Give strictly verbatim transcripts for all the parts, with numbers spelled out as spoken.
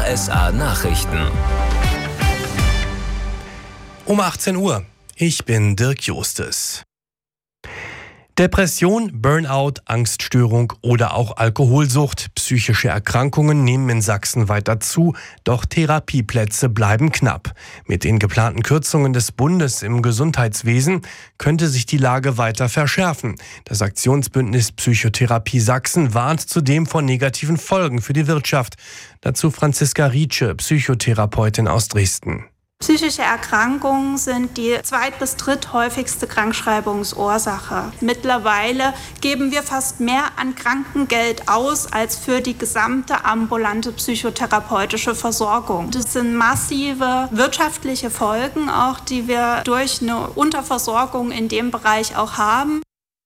R S A Nachrichten. Um achtzehn Uhr. Ich bin Dirk Justes. Depression, Burnout, Angststörung oder auch Alkoholsucht. Psychische Erkrankungen nehmen in Sachsen weiter zu, doch Therapieplätze bleiben knapp. Mit den geplanten Kürzungen des Bundes im Gesundheitswesen könnte sich die Lage weiter verschärfen. Das Aktionsbündnis Psychotherapie Sachsen warnt zudem vor negativen Folgen für die Wirtschaft. Dazu Franziska Rietsche, Psychotherapeutin aus Dresden. Psychische Erkrankungen sind die zweit- bis dritthäufigste Krankschreibungsursache. Mittlerweile geben wir fast mehr an Krankengeld aus als für die gesamte ambulante psychotherapeutische Versorgung. Das sind massive wirtschaftliche Folgen, auch die wir durch eine Unterversorgung in dem Bereich auch haben.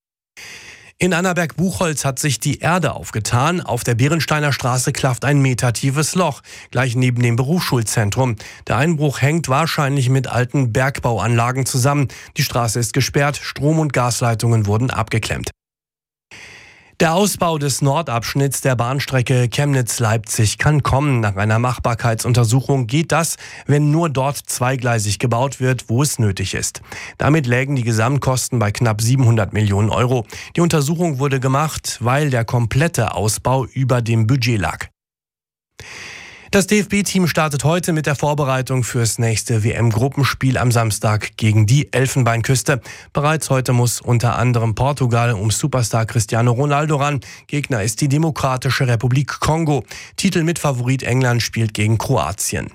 In Annaberg-Buchholz hat sich die Erde aufgetan. Auf der Bärensteiner Straße klafft ein metertiefes Loch, gleich neben dem Berufsschulzentrum. Der Einbruch hängt wahrscheinlich mit alten Bergbauanlagen zusammen. Die Straße ist gesperrt, Strom- und Gasleitungen wurden abgeklemmt. Der Ausbau des Nordabschnitts der Bahnstrecke Chemnitz-Leipzig kann kommen. Nach einer Machbarkeitsuntersuchung geht das, wenn nur dort zweigleisig gebaut wird, wo es nötig ist. Damit lägen die Gesamtkosten bei knapp siebenhundert Millionen Euro. Die Untersuchung wurde gemacht, weil der komplette Ausbau über dem Budget lag. Das D F B-Team startet heute mit der Vorbereitung fürs nächste W M-Gruppenspiel am Samstag gegen die Elfenbeinküste. Bereits heute muss unter anderem Portugal um Superstar Cristiano Ronaldo ran. Gegner ist die Demokratische Republik Kongo. Titelmitfavorit England spielt gegen Kroatien.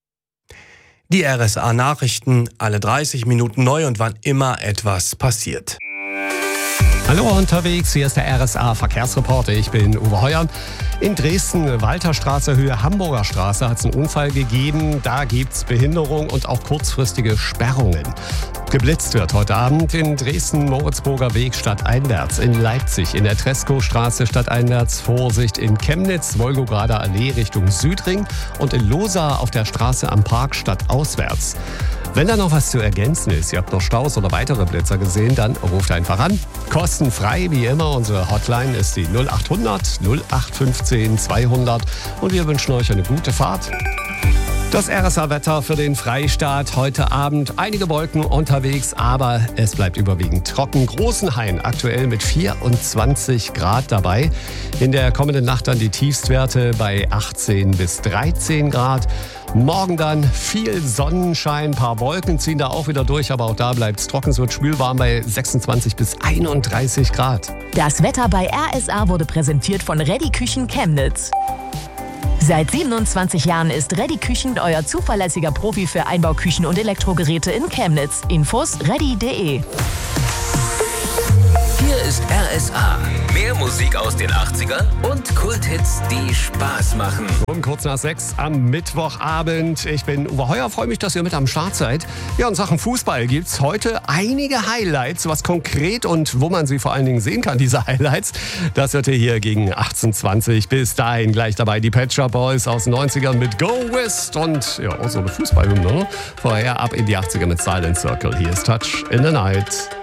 Die R S A-Nachrichten, alle dreißig Minuten neu und wann immer etwas passiert. Hallo unterwegs, hier ist der R S A-Verkehrsreporter, ich bin Uwe Heuer. In Dresden, Walterstraße, Höhe Hamburger Straße, hat es einen Unfall gegeben. Da gibt es Behinderung und auch kurzfristige Sperrungen. Geblitzt wird heute Abend in Dresden, Moritzburger Weg stadteinwärts, in Leipzig, in der Treskostraße stadteinwärts, Vorsicht in Chemnitz, Wolgograder Allee Richtung Südring und in Losar auf der Straße am Park stadtauswärts. Wenn da noch was zu ergänzen ist, ihr habt noch Staus oder weitere Blitzer gesehen, dann ruft einfach an. Kostenfrei wie immer, unsere Hotline ist die null acht hundert null acht fünfzehn zweihundert und wir wünschen euch eine gute Fahrt. Das R S A-Wetter für den Freistaat heute Abend. Einige Wolken unterwegs, aber es bleibt überwiegend trocken. Großenhain aktuell mit vierundzwanzig Grad dabei. In der kommenden Nacht dann die Tiefstwerte bei achtzehn bis dreizehn Grad. Morgen dann viel Sonnenschein, ein paar Wolken ziehen da auch wieder durch, aber auch da bleibt es trocken. Es wird schwülwarm bei sechsundzwanzig bis einunddreißig Grad. Das Wetter bei R S A wurde präsentiert von Reddy Küchen Chemnitz. Seit siebenundzwanzig Jahren ist Reddy Küchen euer zuverlässiger Profi für Einbauküchen und Elektrogeräte in Chemnitz. Infos reddy punkt de. Hier ist R S A. Mehr Musik aus den achtzigern und Kulthits, die Spaß machen. Um kurz nach sechs am Mittwochabend. Ich bin Uwe Heuer, freue mich, dass ihr mit am Start seid. Ja, in Sachen Fußball gibt es heute einige Highlights, was konkret und wo man sie vor allen Dingen sehen kann, diese Highlights. Das hört ihr hier gegen achtzehn Uhr zwanzig. Bis dahin gleich dabei die Pet Shop Boys aus den neunzigern mit Go West und ja, auch so eine Fußballhymne. Vorher ab in die achtziger mit Silent Circle. Hier ist Touch in the Night.